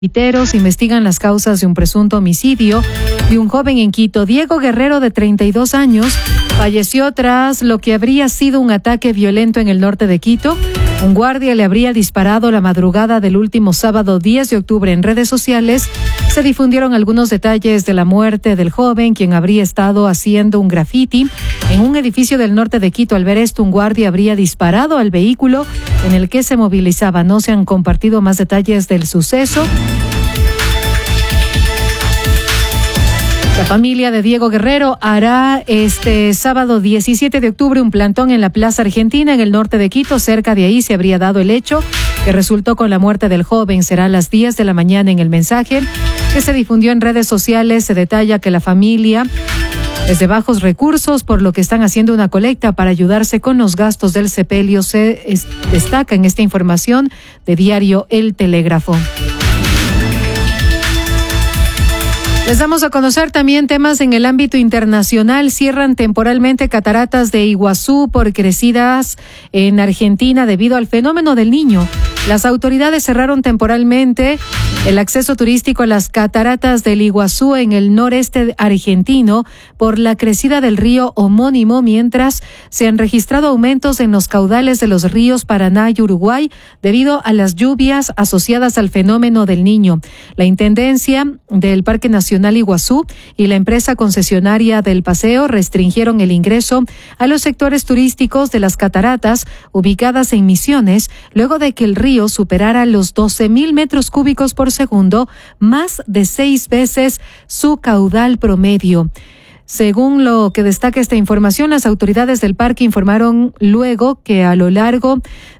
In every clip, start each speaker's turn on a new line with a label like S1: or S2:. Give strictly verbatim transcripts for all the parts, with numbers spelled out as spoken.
S1: Piteros investigan las causas de un presunto homicidio de un joven en Quito. Diego Guerrero, de treinta y dos años, falleció tras lo que habría sido un ataque violento en el norte de Quito. Un guardia le habría disparado la madrugada del último sábado diez de octubre. En redes sociales se difundieron algunos detalles de la muerte del joven, quien habría estado haciendo un graffiti en un edificio del norte de Quito. Al ver esto, un guardia habría disparado al vehículo en el que se movilizaba. No se han compartido más detalles del suceso. La familia de Diego Guerrero hará este sábado diecisiete de octubre un plantón en la Plaza Argentina, en el norte de Quito. Cerca de ahí se habría dado el hecho que resultó con la muerte del joven. Será a las diez de la mañana. En el mensaje que se difundió en redes sociales se detalla que la familia es de bajos recursos, por lo que están haciendo una colecta para ayudarse con los gastos del sepelio. Se es, destaca en esta información de diario El Telégrafo. Les damos a conocer también temas en el ámbito internacional. Cierran temporalmente cataratas de Iguazú por crecidas en Argentina debido al fenómeno del Niño. Las autoridades cerraron temporalmente el acceso turístico a las cataratas del Iguazú en el noreste argentino por la crecida del río homónimo, mientras se han registrado aumentos en los caudales de los ríos Paraná y Uruguay debido a las lluvias asociadas al fenómeno del Niño. La Intendencia del Parque Nacional Iguazú y la empresa concesionaria del paseo restringieron el ingreso a los sectores turísticos de las cataratas ubicadas en Misiones, luego de que el río superara los doce mil metros cúbicos por segundo, más de seis veces su caudal promedio. Según lo que destaca esta información, las autoridades del parque informaron luego que a lo largo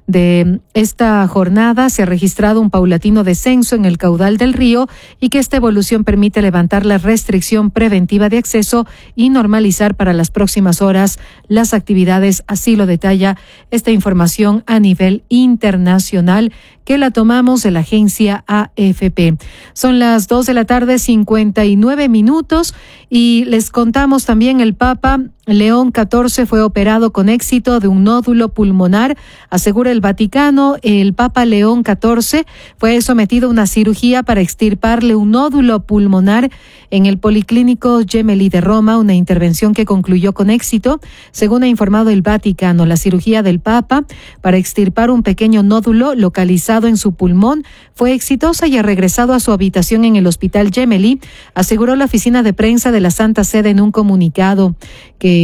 S1: de esta jornada se ha registrado un paulatino descenso en el caudal del río y que esta evolución permite levantar la restricción preventiva de acceso y normalizar para las próximas horas las actividades. Así lo detalla esta información a nivel internacional, que la tomamos de la agencia A F P. Son las dos de la tarde, cincuenta y nueve minutos, y les contamos también el Papa León catorce fue operado con éxito de un nódulo pulmonar, asegura el Vaticano. El Papa León catorce fue sometido a una cirugía para extirparle un nódulo pulmonar en el Policlínico Gemelli de Roma, una intervención que concluyó con éxito, según ha informado el Vaticano. La cirugía del Papa para extirpar un pequeño nódulo localizado en su pulmón fue exitosa y ha regresado a su habitación en el Hospital Gemelli, aseguró la oficina de prensa de la Santa Sede en un comunicado que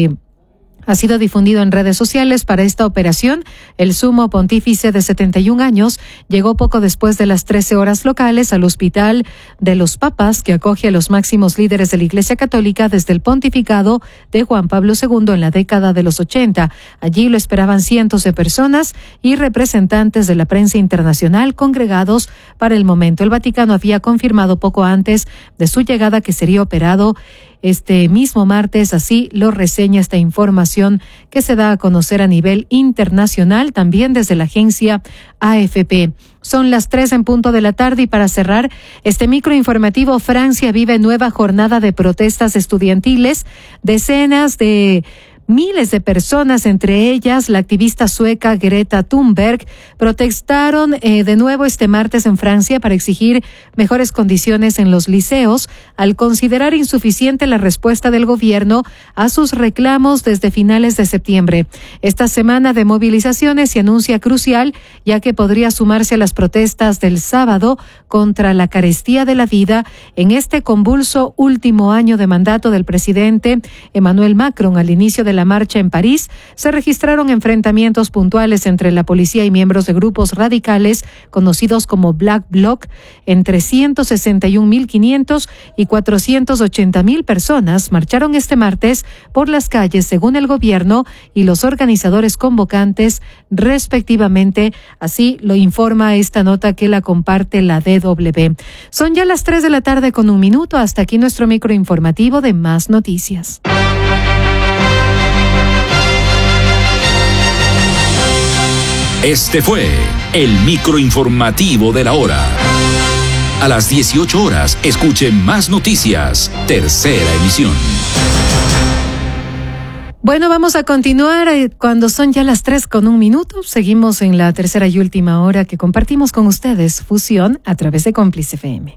S1: ha sido difundido en redes sociales. Para esta operación, el sumo pontífice de setenta y un años llegó poco después de las trece horas locales al Hospital de los Papas, que acoge a los máximos líderes de la Iglesia Católica desde el pontificado de Juan Pablo segundo en la década de los ochenta. Allí lo esperaban cientos de personas y representantes de la prensa internacional congregados para el momento. El Vaticano había confirmado poco antes de su llegada que sería operado este mismo martes. Así lo reseña esta información que se da a conocer a nivel internacional, también desde la agencia A F P. Son las tres en punto de la tarde, y para cerrar este microinformativo, Francia vive nueva jornada de protestas estudiantiles. Decenas de miles de personas, entre ellas la activista sueca Greta Thunberg, protestaron eh, de nuevo este martes en Francia para exigir mejores condiciones en los liceos, al considerar insuficiente la respuesta del gobierno a sus reclamos desde finales de septiembre. Esta semana de movilizaciones se anuncia crucial, ya que podría sumarse a las protestas del sábado contra la carestía de la vida en este convulso último año de mandato del presidente Emmanuel Macron. Al inicio de la marcha en París se registraron enfrentamientos puntuales entre la policía y miembros de grupos radicales conocidos como Black Bloc. Entre ciento sesenta y un mil quinientos y cuatrocientos ochenta mil personas marcharon este martes por las calles, según el gobierno y los organizadores convocantes, respectivamente. Así lo informa esta nota que la comparte la D W. Son ya las tres de la tarde con un minuto. Hasta aquí nuestro microinformativo de Más Noticias.
S2: Este fue el microinformativo de la hora. A las dieciocho horas, escuche Más Noticias, tercera emisión.
S1: Bueno, vamos a continuar eh, cuando son ya las tres con un minuto. Seguimos en la tercera y última hora que compartimos con ustedes, Fusión, a través de Cómplice F M.